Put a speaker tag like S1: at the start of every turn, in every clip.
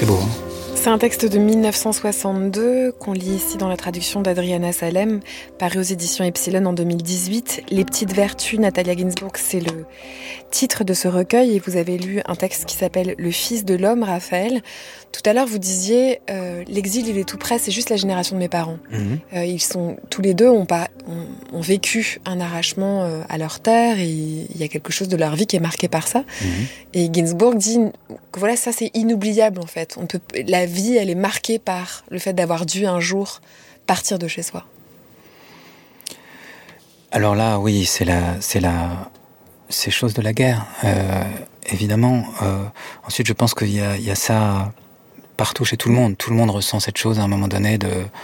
S1: beau, hein.
S2: C'est un texte de 1962 qu'on lit ici dans la traduction d'Adriana Salem, paru aux éditions Epsilon en 2018. Les petites vertus, Natalia Ginzburg, c'est le titre de ce recueil et vous avez lu un texte qui s'appelle Le fils de l'homme, Raphaël. Tout à l'heure, vous disiez l'exil, il est tout près, c'est juste la génération de mes parents. Ils sont tous les deux ont vécu un arrachement à leur terre et il y a quelque chose de leur vie qui est marqué par ça. Et Ginzburg dit que voilà, ça c'est inoubliable en fait. La vie, elle est marquée par le fait d'avoir dû un jour partir de chez soi.
S1: Alors là, oui, c'est chose de la guerre, évidemment. Ensuite, je pense qu'il y a ça partout chez tout le monde. Tout le monde ressent cette chose à un moment donné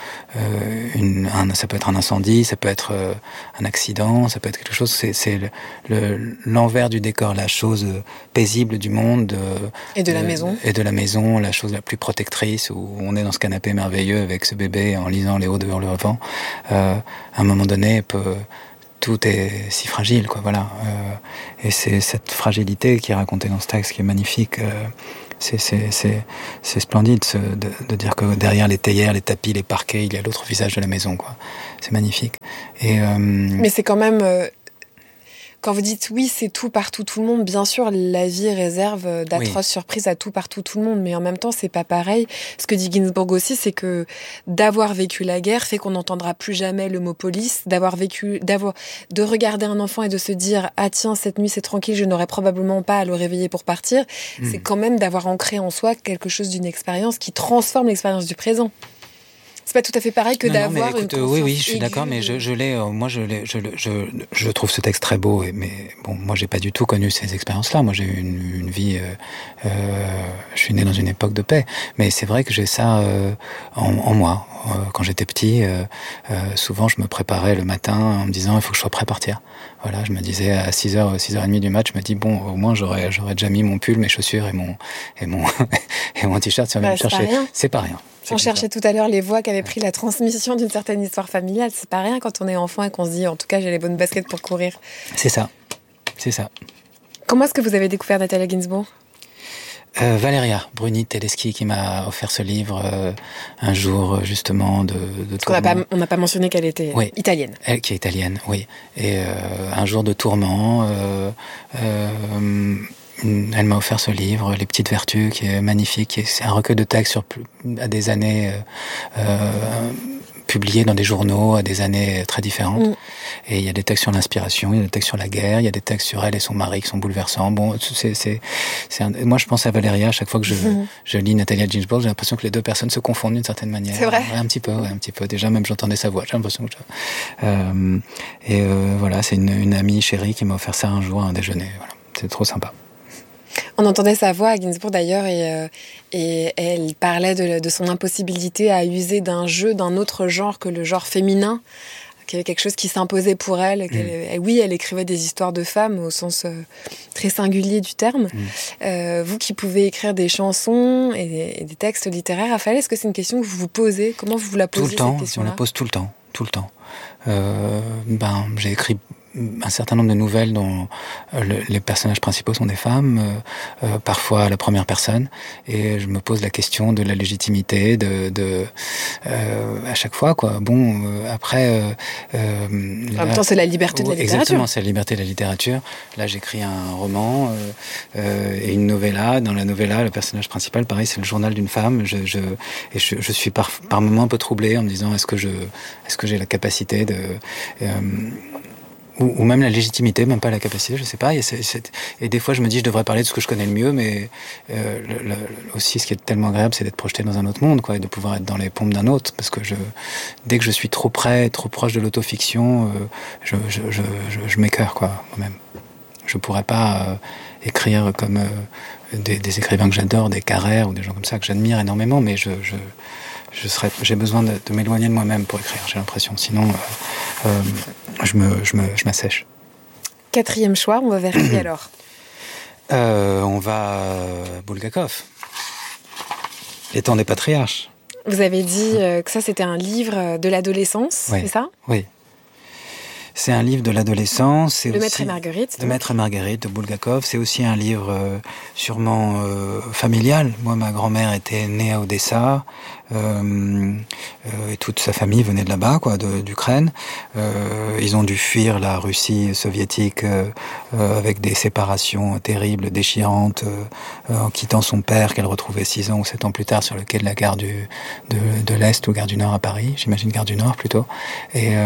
S1: ça peut être un incendie, ça peut être un accident, ça peut être quelque chose. C'est l'envers du décor, la chose paisible du monde.
S2: Et de la maison.
S1: Et de la maison, la chose la plus protectrice, où on est dans ce canapé merveilleux avec ce bébé en lisant Les Hauts devant le vent. À un moment donné, tout est si fragile, quoi, voilà. Et c'est cette fragilité qui est racontée dans ce texte qui est magnifique. C'est splendide de dire que derrière les théières, les tapis, les parquets, il y a l'autre visage de la maison, quoi. C'est magnifique.
S2: Mais c'est quand même... Quand vous dites oui, c'est tout partout tout le monde, bien sûr, la vie réserve d'atroces surprises à tout partout tout le monde, mais en même temps, c'est pas pareil. Ce que dit Ginzburg aussi, c'est que d'avoir vécu la guerre fait qu'on n'entendra plus jamais le mot police, de regarder un enfant et de se dire ah tiens, cette nuit c'est tranquille, je n'aurai probablement pas à le réveiller pour partir. C'est quand même d'avoir ancré en soi quelque chose d'une expérience qui transforme l'expérience du présent. C'est pas tout à fait pareil que d'avoir une conscience
S1: oui, je suis d'accord, mais je trouve ce texte très beau. Mais bon, moi, j'ai pas du tout connu ces expériences-là. Moi, j'ai eu une vie. Je suis né dans une époque de paix. Mais c'est vrai que j'ai ça en moi. Quand j'étais petit, souvent, je me préparais le matin en me disant, il faut que je sois prêt à partir. Voilà, je me disais à 6h, 6h30 du match, je me dis bon, au moins j'aurais déjà mis mon pull, mes chaussures et mon et mon t-shirt si on vient me chercher. C'est pas rien.
S2: On cherchait tout à l'heure les voix qui avaient pris la transmission d'une certaine histoire familiale. C'est pas rien quand on est enfant et qu'on se dit en tout cas j'ai les bonnes baskets pour courir.
S1: C'est ça.
S2: Comment est-ce que vous avez découvert Natalia Ginzburg ?
S1: Valéria Bruni Teleski qui m'a offert ce livre un jour justement de tourment.
S2: On n'a pas mentionné qu'elle était italienne.
S1: Elle qui est italienne, oui. Et un jour de tourment, elle m'a offert ce livre, Les petites vertus, qui est magnifique. C'est un recueil de textes à des années publiés dans des journaux à des années très différentes. Et il y a des textes sur l'inspiration, il y a des textes sur la guerre, il y a des textes sur elle et son mari qui sont bouleversants. Bon, moi je pense à Valéria, à chaque fois que je lis Natalia Ginzburg, j'ai l'impression que les deux personnes se confondent d'une certaine manière.
S2: C'est vrai.
S1: Ouais, un petit peu. Déjà même j'entendais sa voix, j'ai l'impression que voilà, c'est une amie chérie qui m'a offert ça un jour à un déjeuner. Voilà, c'est trop sympa.
S2: On entendait sa voix à Ginzburg d'ailleurs et elle parlait de son impossibilité à user d'un jeu d'un autre genre que le genre féminin, qu'il y avait quelque chose qui s'imposait pour elle. Elle écrivait des histoires de femmes au sens très singulier du terme. Vous qui pouvez écrire des chansons et des textes littéraires, Raphaël, est-ce que c'est une question que vous vous posez ? Comment vous la posez,
S1: cette question-là ?
S2: Tout le temps,
S1: on la pose tout le temps. J'ai écrit un certain nombre de nouvelles dont les personnages principaux sont des femmes, parfois à la première personne, et je me pose la question de la légitimité à chaque fois, quoi. Bon, après
S2: en même temps, c'est la liberté de la littérature.
S1: Exactement, c'est la liberté de la littérature. Là, j'écris un roman et une novella. Dans la novella, le personnage principal, pareil, c'est le journal d'une femme. Je suis par moments un peu troublé en me disant est-ce que j'ai la capacité de ou même la légitimité, même pas la capacité, je sais pas. Et des fois, je me dis, je devrais parler de ce que je connais le mieux, mais aussi, ce qui est tellement agréable, c'est d'être projeté dans un autre monde, quoi, et de pouvoir être dans les pompes d'un autre, parce que dès que je suis trop proche de l'autofiction, je m'écœure, quoi, moi-même. Je pourrais pas écrire comme des écrivains que j'adore, des Carrère ou des gens comme ça que j'admire énormément, mais j'ai besoin de m'éloigner de moi-même pour écrire, j'ai l'impression. Sinon, je m'assèche.
S2: Quatrième choix, on va vers qui alors ?
S1: On va Bulgakov. Les temps des patriarches.
S2: Vous avez dit que ça, c'était un livre de l'adolescence,
S1: oui.
S2: C'est ça ?
S1: Oui. C'est un livre de l'adolescence. C'est
S2: Le
S1: aussi
S2: Maître et Marguerite.
S1: Le Maître et Marguerite de Bulgakov. C'est aussi un livre sûrement familial. Moi, ma grand-mère était née à Odessa. Et toute sa famille venait de là-bas, d'Ukraine. Ils ont dû fuir la Russie soviétique avec des séparations terribles, déchirantes, en quittant son père qu'elle retrouvait 6 ans ou 7 ans plus tard sur le quai de la gare de l'Est ou gare du Nord à Paris, j'imagine gare du Nord plutôt. Et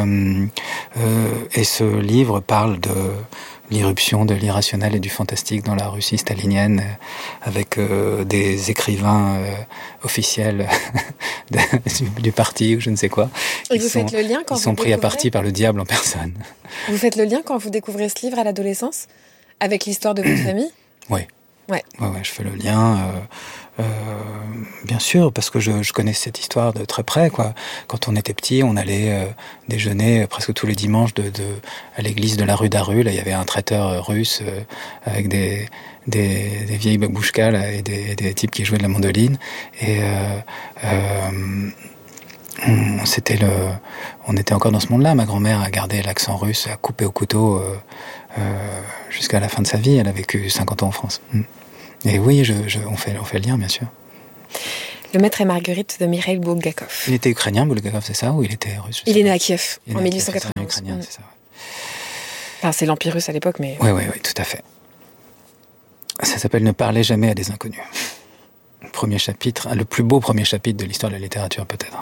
S1: ce livre parle de l'irruption de l'irrationnel et du fantastique dans la Russie stalinienne, avec des écrivains officiels du parti ou je ne sais quoi.
S2: Et vous faites le lien quand
S1: ils sont pris à partie par le diable en personne.
S2: Vous faites le lien quand vous découvrez ce livre à l'adolescence avec l'histoire de votre famille ?
S1: Oui.
S2: Ouais,
S1: je fais le lien, bien sûr, parce que je connais cette histoire de très près, quoi. Quand on était petit, on allait déjeuner presque tous les dimanches à l'église de la rue d'Aru. Là, il y avait un traiteur russe avec des vieilles babouchkas là, et des types qui jouaient de la mandoline. Et on était encore dans ce monde-là. Ma grand-mère a gardé l'accent russe, a coupé au couteau jusqu'à la fin de sa vie. Elle a vécu 50 ans en France. Et oui, on fait le lien, bien sûr.
S2: Le Maître et Marguerite de Mikhail Bulgakov.
S1: Il était ukrainien, Bulgakov, c'est ça, ou il était russe?
S2: Il est né à Kiev, en 1891.
S1: Ukrainien, c'est ça.
S2: Enfin, c'est l'Empire russe à l'époque, mais...
S1: Oui, tout à fait. Ça s'appelle « Ne parlez jamais à des inconnus ». Premier chapitre, le plus beau premier chapitre de l'histoire de la littérature, peut-être.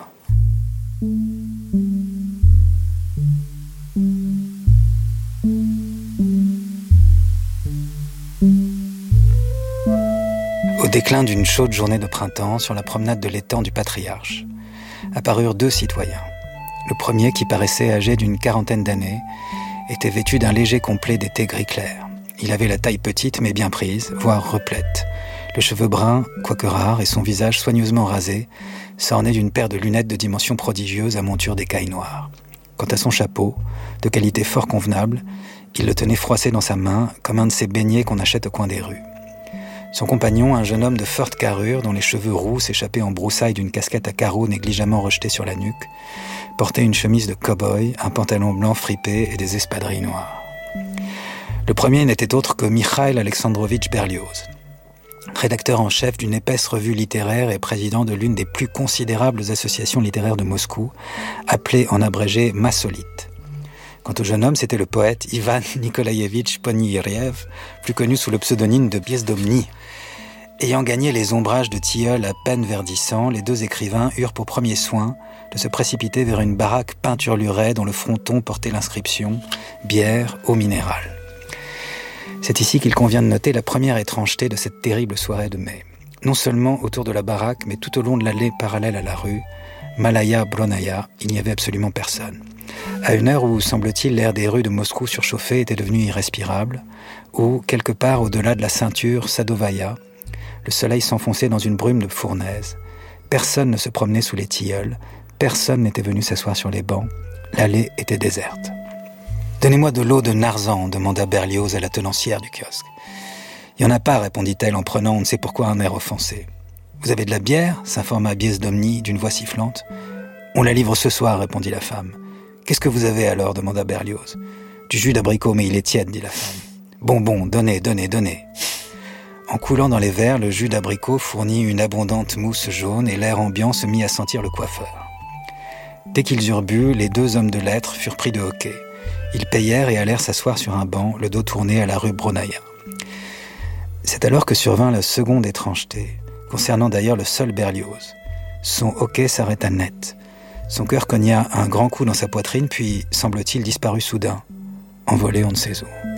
S1: Au déclin d'une chaude journée de printemps, sur la promenade de l'étang du Patriarche, apparurent 2 citoyens. Le premier, qui paraissait âgé d'une 40aine d'années, était vêtu d'un léger complet d'été gris clair. Il avait la taille petite mais bien prise, voire replète. Le cheveu brun, quoique rare, et son visage soigneusement rasé, s'ornait d'une paire de lunettes de dimension prodigieuse à monture d'écailles noires. Quant à son chapeau, de qualité fort convenable, il le tenait froissé dans sa main, comme un de ces beignets qu'on achète au coin des rues. Son compagnon, un jeune homme de forte carrure, dont les cheveux roux s'échappaient en broussailles d'une casquette à carreaux négligemment rejetée sur la nuque, portait une chemise de cow-boy, un pantalon blanc fripé et des espadrilles noires. Le premier n'était autre que Mikhail Alexandrovitch Berlioz, rédacteur en chef d'une épaisse revue littéraire et président de l'une des plus considérables associations littéraires de Moscou, appelée en abrégé Massolite. Quant au jeune homme, c'était le poète Ivan Nikolaïevitch Poniriev, plus connu sous le pseudonyme de Biesdomni. Ayant gagné les ombrages de tilleuls à peine verdissants, les 2 écrivains eurent pour premier soin de se précipiter vers une baraque peinturlurée dont le fronton portait l'inscription « Bière, eau minérale ». C'est ici qu'il convient de noter la première étrangeté de cette terrible soirée de mai. Non seulement autour de la baraque, mais tout au long de l'allée parallèle à la rue, Malaya Bronaya, il n'y avait absolument personne. À une heure où, semble-t-il, l'air des rues de Moscou surchauffées était devenu irrespirable, où, quelque part au-delà de la ceinture Sadovaya, le soleil s'enfonçait dans une brume de fournaise. Personne ne se promenait sous les tilleuls, personne n'était venu s'asseoir sur les bancs, l'allée était déserte. « Donnez-moi de l'eau de Narzan » demanda Berlioz à la tenancière du kiosque. « Il n'y en a pas » répondit-elle en prenant on ne sait pourquoi un air offensé. « Vous avez de la bière » s'informa Biesdomni d'une voix sifflante. « On la livre ce soir » répondit la femme. « Qu'est-ce que vous avez alors » demanda Berlioz. « Du jus d'abricot, mais il est tiède » dit la femme. « Bon, donnez. » En coulant dans les verres, le jus d'abricot fournit une abondante mousse jaune et l'air ambiant se mit à sentir le coiffeur. Dès qu'ils eurent bu, les 2 hommes de lettres furent pris de hoquet. Ils payèrent et allèrent s'asseoir sur un banc, le dos tourné à la rue Bronaya. C'est alors que survint la seconde étrangeté, concernant d'ailleurs le seul Berlioz. Son hoquet s'arrêta net. Son cœur cogna un grand coup dans sa poitrine, puis, semble-t-il, disparut soudain, envolé on ne sait où.